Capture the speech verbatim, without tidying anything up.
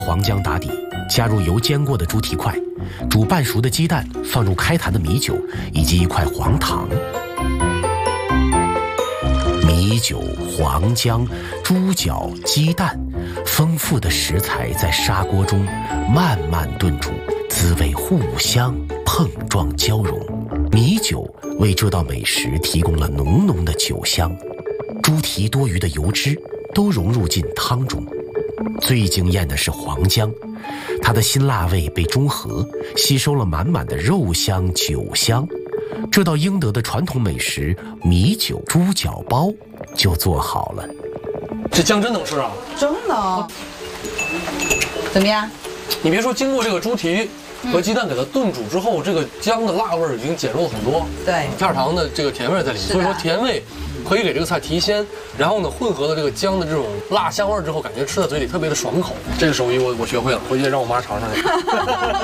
黄姜打底，加入油煎过的猪蹄块，煮半熟的鸡蛋，放入开坛的米酒以及一块黄糖。米酒、黄姜、猪脚、鸡蛋，丰富的食材在砂锅中慢慢炖煮，滋味互相碰撞交融。米酒为这道美食提供了浓浓的酒香，猪蹄多余的油脂都融入进汤中。最惊艳的是黄姜，它的辛辣味被中和，吸收了满满的肉香酒香。这道应得的传统美食米酒猪脚包就做好了。 这姜真能吃啊！ 真的。怎么样？ 你别说，经过这个猪蹄和鸡蛋给它炖煮之后，这个姜的辣味已经减弱了很多。 对， 片儿糖的这个甜味在里面，所以说甜味可以给这个菜提鲜。然后呢，混合了这个姜的这种辣香味之后，感觉吃在嘴里特别的爽口。这个手艺我我学会了，回去让我妈尝尝去。